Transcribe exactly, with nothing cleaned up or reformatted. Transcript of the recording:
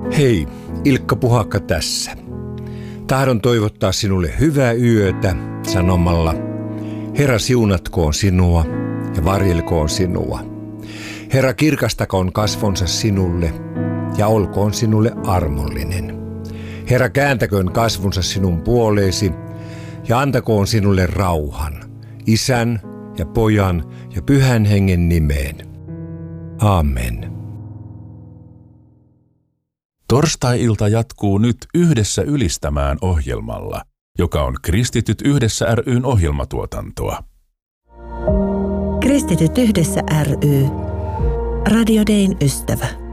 Hei, Ilkka Puhakka tässä. Tahdon toivottaa sinulle hyvää yötä sanomalla: Herra siunatkoon sinua ja varjelkoon sinua. Herra kirkastakoon kasvonsa sinulle ja olkoon sinulle armollinen. Herra kääntäköön kasvonsa sinun puoleesi ja antakoon sinulle rauhan, Isän ja Pojan ja Pyhän Hengen nimeen. Amen. Torstai-ilta jatkuu nyt Yhdessä ylistämään ohjelmalla, joka on Kristityt yhdessä ry:n ohjelmatuotantoa. Kristityt yhdessä ry. Radio Dayn ystävä.